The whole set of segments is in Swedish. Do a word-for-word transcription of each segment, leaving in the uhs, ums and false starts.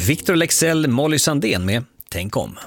Victor Lexell, Molly Sandén med Tänk om.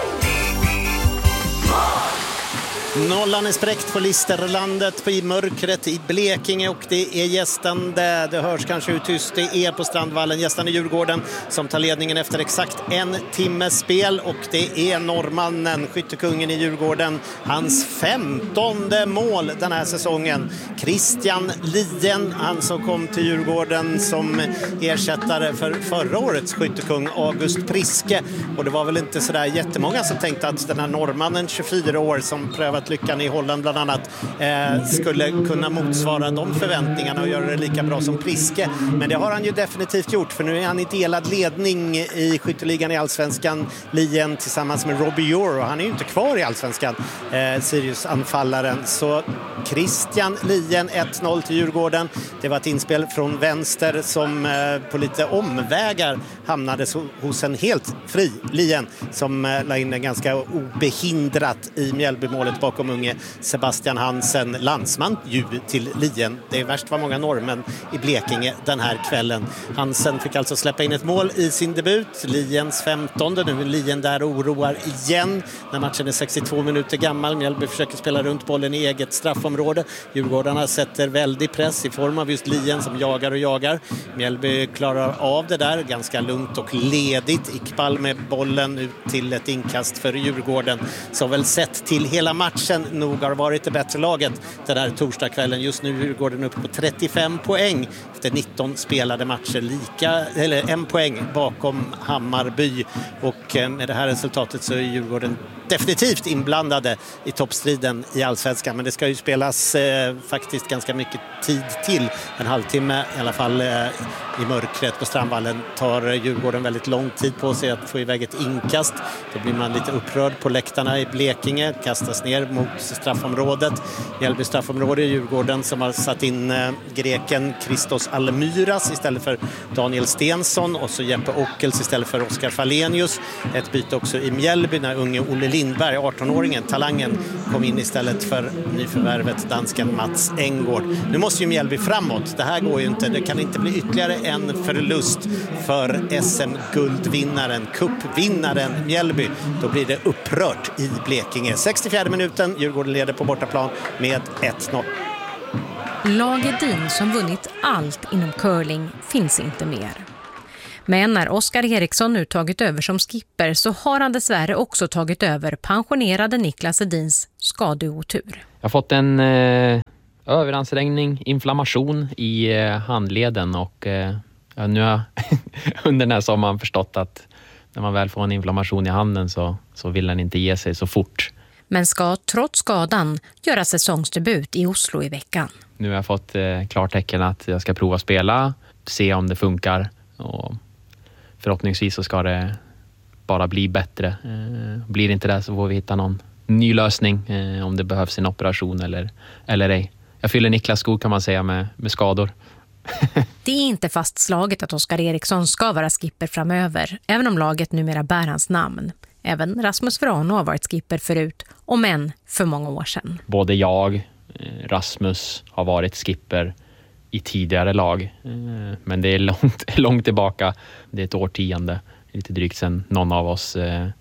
Nollan är spräckt på Listerlandet i mörkret i Blekinge och det är gästande. Det hörs kanske hur tyst det är på Strandvallen. Gästande Djurgården som tar ledningen efter exakt en timmes spel och det är norrmannen, skyttekungen i Djurgården. Hans femtonde mål den här säsongen. Christian Lien, han som kom till Djurgården som ersättare för förra årets skyttekung August Priske. Och det var väl inte sådär jättemånga som tänkte att den här norrmannen, tjugofyra år, som prövat lyckan i Holland bland annat, eh, skulle kunna motsvara de förväntningarna och göra det lika bra som Priske. Men det har han ju definitivt gjort, för nu är han i delad ledning i skytteligan i Allsvenskan, Lien tillsammans med Robbie Euro. Han är ju inte kvar i Allsvenskan, eh, Sirius-anfallaren. Så Christian Lien, ett noll till Djurgården. Det var ett inspel från vänster som eh, på lite omvägar hamnade so- hos en helt fri Lien som eh, la in en ganska obehindrat i Mjällbymålet bakom unge Sebastian Hansen, landsman ju till Lien. Det är värst vad många norrmän i Blekinge den här kvällen. Hansen fick alltså släppa in ett mål i sin debut. Liens femtonde. Nu är Lien där och oroar igen när matchen är sextiotvå minuter gammal. Mjällby försöker spela runt bollen i eget straffområde. Djurgårdarna sätter väldig press i form av just Lien som jagar och jagar. Mjällby klarar av det där ganska lugnt och ledigt. Iqbal med bollen ut till ett inkast för Djurgården som väl sett till hela matchen nog har varit det bättre laget den här torsdagskvällen. Just nu går den upp på trettiofem poäng efter nitton spelade matcher, lika, eller en poäng bakom Hammarby, och med det här resultatet så är Djurgården definitivt inblandade i toppstriden i Allsvenskan, men det ska ju spelas eh, faktiskt ganska mycket tid till. En halvtimme i alla fall eh, i mörkret på Strandvallen tar Djurgården väldigt lång tid på sig att få iväg ett inkast. Då blir man lite upprörd på läktarna i Blekinge, kastas ner mot straffområdet. Mjällby straffområde, Djurgården som har satt in eh, greken Christos Almyras istället för Daniel Stensson, och så Jeppe Ockels istället för Oskar Falenius. Ett byte också i Mjällby när unge Olle Lindberg, arton-åringen, talangen, kom in istället för nyförvärvet dansken Mats Engård. Nu måste ju Mjällby framåt. Det här går ju inte. Det kan inte bli ytterligare en förlust för S M-guldvinnaren, cupvinnaren Mjällby. Då blir det upprört i Blekinge. sextiofjärde minuten, Djurgården leder på bortaplan med ett noll. Lagedin som vunnit allt inom curling finns inte mer. Men när Oskar Eriksson nu tagit över som skipper så har han dessvärre också tagit över pensionerade Niklas Edins skadeotur. Jag har fått en eh, överansträngning, inflammation i eh, handleden, och eh, ja, nu har under den här sommaren förstått att när man väl får en inflammation i handen så, så vill den inte ge sig så fort. Men ska trots skadan göra säsongsdebut i Oslo i veckan. Nu har jag fått eh, klartecken att jag ska prova spela, se om det funkar, och förhoppningsvis så ska det bara bli bättre. Eh, blir det inte det så får vi hitta någon ny lösning eh, om det behövs en operation eller, eller ej. Jag fyller Niklas skor kan man säga med, med skador. Det är inte fastslaget att Oskar Eriksson ska vara skipper framöver, även om laget numera bär hans namn. Även Rasmus Vrano har varit skipper förut, om än för många år sedan. Både jag, Rasmus, har varit skipper i tidigare lag. Men det är långt, långt tillbaka. Det är ett årtionde, lite drygt sedan någon av oss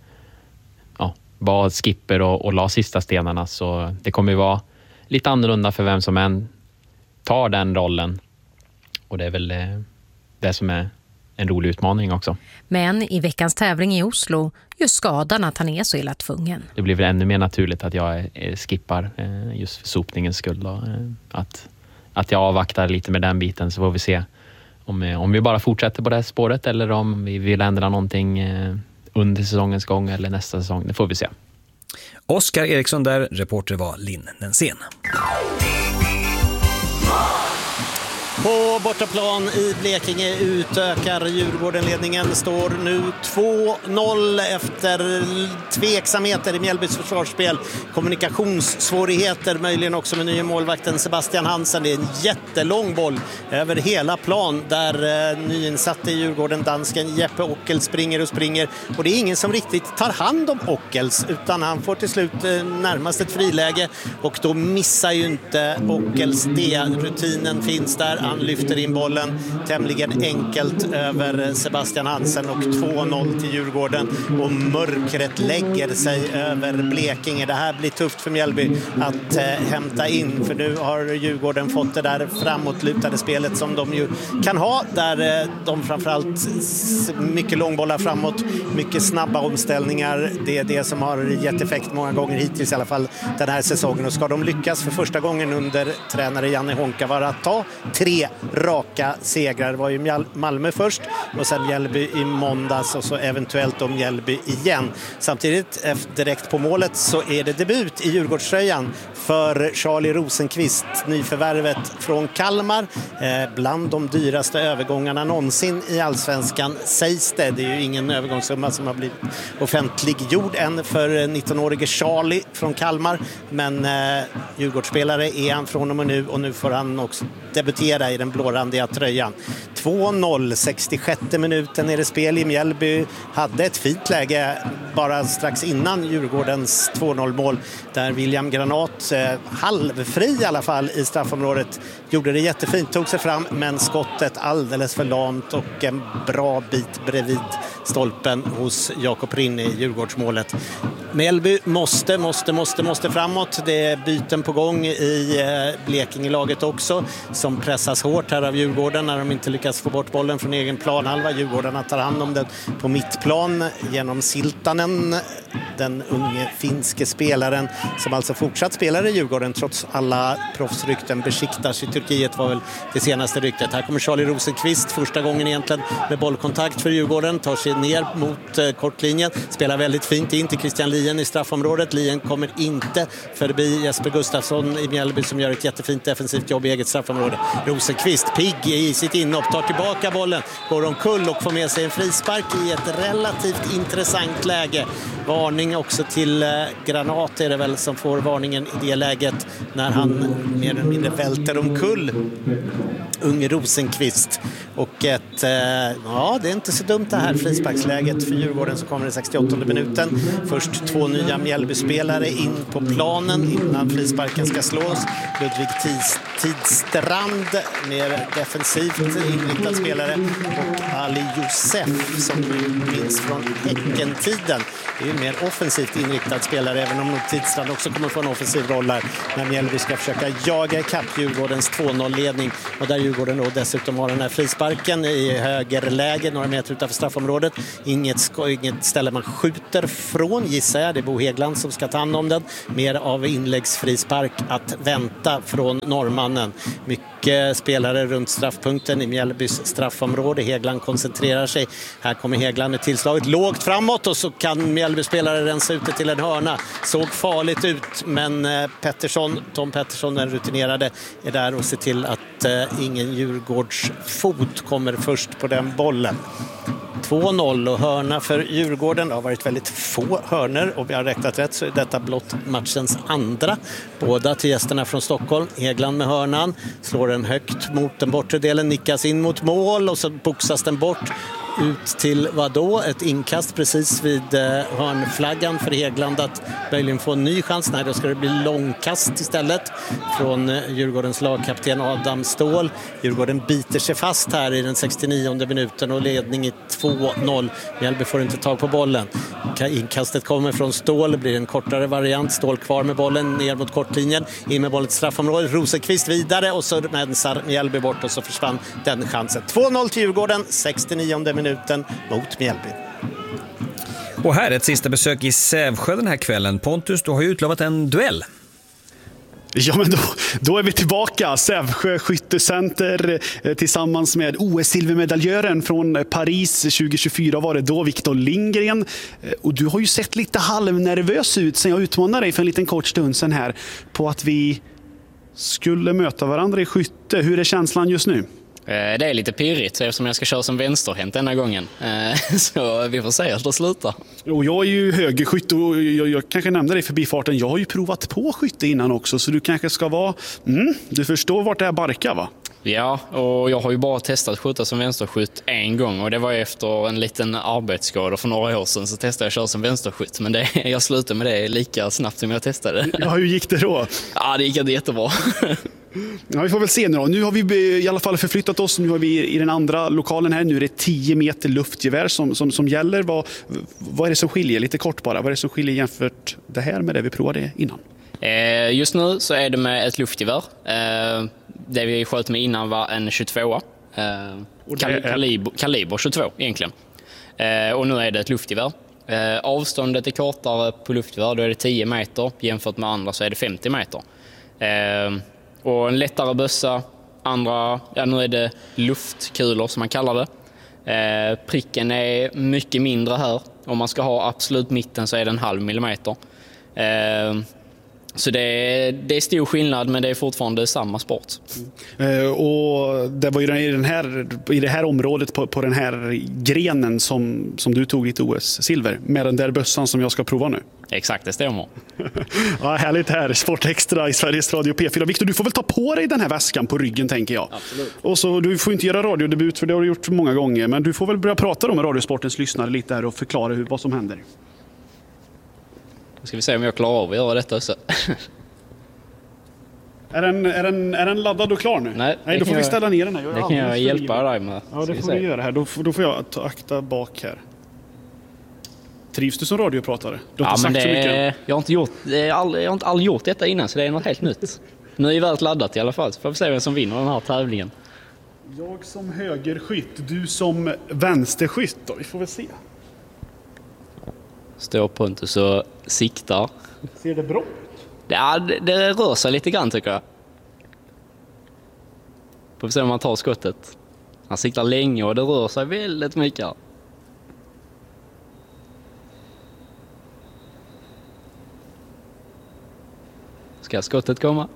ja, var skipper och, och la sista stenarna. Så det kommer ju vara lite annorlunda för vem som än tar den rollen. Och det är väl det som är en rolig utmaning också. Men i veckans tävling i Oslo gör skadan att han är så illa tvungen. Det blir väl ännu mer naturligt att jag är, är skippar just för sopningens skull. Då. Att, att jag avvaktar lite med den biten, så får vi se om, om vi bara fortsätter på det här spåret eller om vi vill ändra någonting under säsongens gång eller nästa säsong. Det får vi se. Oskar Eriksson där, reporter var Linn Nensén. På bortaplan i Blekinge utökar Djurgården ledningen. Står nu två noll efter tveksamheter i Mjällbys försvarsspel. Kommunikationssvårigheter, möjligen också med nya målvakten Sebastian Hansen. Det är en jättelång boll över hela plan där eh, nyinsatte i Djurgården, dansken Jeppe Ockels springer och springer. Och det är ingen som riktigt tar hand om Ockels, utan han får till slut eh, närmast ett friläge. Och då missar ju inte Ockels det. Rutinen finns där. Han lyfter in bollen tämligen enkelt över Sebastian Hansen och två noll till Djurgården, och mörkret lägger sig över Blekinge. Det här blir tufft för Mjällby att eh, hämta in, för nu har Djurgården fått det där framåtlutade spelet som de ju kan ha, där eh, de framförallt mycket långbollar framåt, mycket snabba omställningar. Det är det som har gett effekt många gånger hittills i alla fall den här säsongen, och ska de lyckas för första gången under tränare Janne Honkavara att ta tre raka segrar. Det var ju Malmö först och sen Mjällby i måndags och så eventuellt om Mjällby igen. Samtidigt direkt på målet så är det debut i Djurgårdströjan för Charlie Rosenqvist, nyförvärvet från Kalmar, eh, bland de dyraste övergångarna någonsin i Allsvenskan sägs det. Det är ju ingen övergångssumma som har blivit offentliggjord än för nittonårige Charlie från Kalmar, men eh, Djurgårdsspelare är han från och med nu, och nu får han också debutera i den blårandiga tröjan. två noll, sextiosjätte minuten är det spel i. Mjällby hade ett fint läge bara strax innan Djurgårdens två noll mål, där William Granat, eh, halvfri i alla fall i straffområdet, gjorde det jättefint, tog sig fram, men skottet alldeles för lamt och en bra bit bredvid stolpen hos Jakob Rinne i Djurgårdsmålet. Mjällby måste, måste, måste, måste framåt. Det är byten på gång i eh, Blekinge-laget också, som pressas hårt här av Djurgården när de inte lyckas få bort bollen från egen planhalva. Djurgårdarna tar hand om den på mittplan genom Siltanen, den unge finske spelaren som alltså fortsatt spelar i Djurgården trots alla proffsrykten. Besiktas i Turkiet var väl det senaste ryktet. Här kommer Charlie Rosenqvist första gången egentligen med bollkontakt för Djurgården, tar sig ner mot eh, kortlinjen, spelar väldigt fint in till Christian Lien i straffområdet. Lien kommer inte förbi Jesper Gustafsson i Mjällby som gör ett jättefint defensivt jobb i eget straffområde. Rosenqvist, pigg i sitt inhopp, tar tillbaka bollen, går omkull och får med sig en frispark i ett relativt intressant läge. Varning också till eh, Granat är det väl som får varningen i det läget när han mer eller mindre välter omkull unge Rosenqvist. Och ett, eh, ja det är inte så dumt det här frisparksläget för Djurgården, så kommer det sextioåttonde minuten. Först två nya Mjällby-spelare in på planen innan frisparken ska slås. Ludvig Tids, Tidstrand, mer defensivt inriktad spelare, och Ali Josef som minns från Häcken-tiden. Det är ju mer offensivt inriktad spelare, även om Tidstrand också kommer få en offensiv roll här när Mjällby ska försöka jaga ikapp Djurgårdens två noll-ledning, och där Djurgården då dessutom har den här frisparken i högerläge några meter utanför straffområdet. Inget, inget ställe man skjuter från, gissar jag. Det är Bo Hegland som ska ta hand om den. Mer av inläggsfrispark att vänta från norrmannen. Mycket spelare runt straffpunkten i Mjällbys straffområde. Hegland koncentrerar sig. Här kommer Hegland med tillslaget lågt framåt, och så kan Mjällby-spelare rensa ut det till en hörna. Såg farligt ut, men Pettersson, Tom Pettersson, den rutinerade, är där och ser till att eh, ingen Djurgårds fot kommer först på den bollen. två noll och hörna för Djurgården. Det har varit väldigt få hörnor, och vi har räknat rätt så är detta blott matchens andra. Båda till gästerna från Stockholm. Hegland med hörnan, slår den högt mot den bortre delen, nickas in mot mål och så boxas den bort. Ut till vad då? Ett inkast precis vid eh, hörnflaggan för Hegland att möjligen få en ny chans. Nej, då ska det bli långkast istället från eh, Djurgårdens lagkapten Adam Ståhl. Djurgården biter sig fast här i den sextionionde minuten och ledning i två noll. Mjällby får inte tag på bollen. Inkastet kommer från Ståhl, det blir en kortare variant. Ståhl kvar med bollen ner mot kortlinjen, in med bollen straffområdet. Rosenqvist vidare och så rensar Mjällby bort, och så försvann den chansen. två noll till Djurgården, sextionionde minuten mot Mjällby. Och här ett sista besök i Sävsjö den här kvällen. Pontus, du har ju utlovat en duell. Ja, men då, då är vi tillbaka. Sävsjö skyttecenter eh, tillsammans med O S-silvermedaljören från Paris tjugo tjugofyra var det då, Victor Lindgren. Eh, och du har ju sett lite halvnervös ut sen jag utmanade dig för en liten kort stund sen här på att vi skulle möta varandra i skytte. Hur är känslan just nu? Det är lite pirrigt eftersom jag ska köra som vänsterhänt denna gången. Så vi får se att det slutar. Och jag är ju högerskytt och jag, jag kanske nämnde dig förbi farten. Jag har ju provat på skytte innan också, så du kanske ska vara... Mm, du förstår vart det här barkar, va? Ja, och jag har ju bara testat skjuta som vänsterskytt en gång, och det var efter en liten arbetsskada för några år sedan, så testade jag att köra som vänsterskytt, men det, jag slutade med det lika snabbt som jag testade. Ja, hur gick det då? Ja, det gick inte jättebra. Ja, vi får väl se nu då. Nu har vi i alla fall förflyttat oss. Nu har vi i den andra lokalen här. Nu är det tio meter luftgevär som, som, som gäller. Vad, vad är det som skiljer? Lite kort bara. Vad är det som skiljer jämfört det här med det vi provade innan? Eh, just nu så är det med ett luftgevär. Eh, det vi sköt med innan var en tjugotvå. Eh, kal- är... kaliber, kaliber tjugotvå egentligen. Eh, och nu är det ett luftgevär. Eh, avståndet är kortare på luftgevär. Då är det tio meter. Jämfört med andra så är det femtio meter. Eh, och en lättare bössa. Andra, ja, nu är det luftkulor som man kallar det. Eh, pricken är mycket mindre här. Om man ska ha absolut mitten så är det en halv millimeter. Eh, så det är, det är stor skillnad, men det är fortfarande samma sport. Mm. Eh, och det var ju i, den här, i det här området på, på den här grenen som, som du tog ditt O S-silver med den där bössan som jag ska prova nu. Exakt, det stämmer. Ja, härligt här. Sportextra i Sveriges Radio P fyra. Viktor, du får väl ta på dig den här väskan på ryggen, tänker jag. Absolut. Och så, du får inte göra radiodebut, för det har du gjort många gånger. Men du får väl börja prata med Radiosportens lyssnare lite här och förklara hur, vad som händer. Då ska vi se om jag klarar av att göra detta också. Är den, är, den, är den laddad och klar nu? Nej, Nej då får vi ställa ner den här. Jag det kan jag hjälpa dig med. Ja, det får du göra här. Då, då får jag ta akta bak här. Trivs du som radiopratare? Du har Ja, inte men sagt så det, mycket. jag har inte gjort, jag har aldrig, jag har inte aldrig gjort detta innan, så det är något helt nytt. Nu är det värt laddat i alla fall, så får vi se vem som vinner den här tävlingen. Jag som högerskytt, du som vänsterskytt då. Vi får väl se. Står Pontus och siktar. Ser det bra ut? Ja, det, det rör sig lite grann tycker jag. Får vi se om man tar skottet. Han siktar länge och det rör sig väldigt mycket här. Ska skottet komma?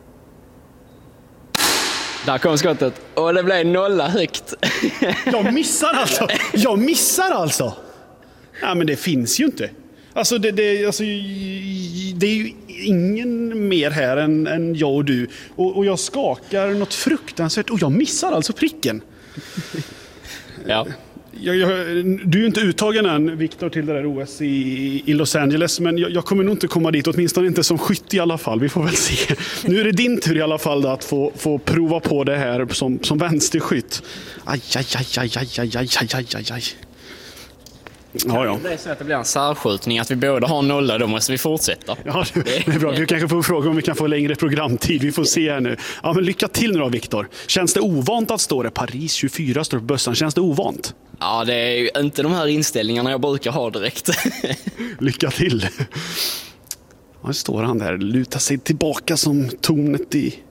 Där kom skottet. Och det blev nolla högt. Jag missar alltså. Jag missar alltså. Ja, men det finns ju inte. Alltså det, det, alltså, det är ju ingen mer här än, än jag och du. Och, och jag skakar något fruktansvärt. Och jag missar alltså pricken. Ja. Jag, jag, du är ju inte uttagen än, Viktor, till det där O S i, i Los Angeles. Men jag, jag kommer nog inte komma dit, åtminstone inte som skytt i alla fall. Vi får väl se. Nu är det din tur i alla fall då, att få, få prova på det här som, som vänsterskytt. Aj, aj, aj, aj, aj, aj, aj, aj, aj, aj. Ja, ja. Det är så att det blir en särskjutning, att vi båda har nolla, då måste vi fortsätta. Ja, det är bra. Du kanske får fråga om vi kan få längre programtid. Vi får se här nu. Ja, men lycka till nu då, Viktor. Känns det ovant att stå det? Paris tjugofyra står på bössan. Känns det ovant? Ja, det är ju inte de här inställningarna jag brukar ha direkt. Lycka till. Ja, står han där, lutar sig tillbaka som tornet i